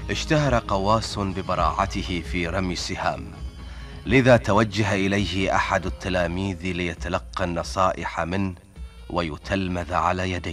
اشتهر قواس ببراعته في رمي السهام، لذا توجه إليه أحد التلاميذ ليتلقى النصائح منه ويتلمذ على يديه.